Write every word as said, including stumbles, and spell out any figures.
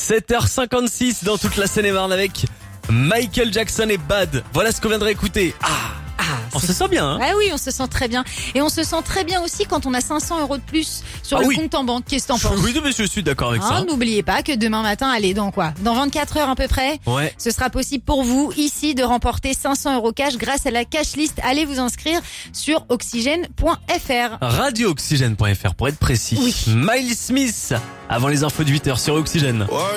sept heures cinquante-six dans toute la Seine-et-Marne avec Michael Jackson et Bad. Voilà ce qu'on vient de réécouter. Ah, Ah, on c'est- se sent bien, hein? Ah oui, on se sent très bien. Et on se sent très bien aussi quand on a cinq cents euros de plus sur Ah le oui. compte en banque. Qu'est-ce que t'en penses? Oui, mais je suis d'accord avec Hein, ça. N'oubliez pas que demain matin, allez, dans quoi? Dans vingt-quatre heures à peu près, Ouais. ce sera possible pour vous, ici, de remporter cinq cents euros cash grâce à la cash list. Allez vous inscrire sur oxygène point f r. radio oxygène point f r pour être précis. Oui. Miles Smith, avant les infos de huit heures sur Oxygène. What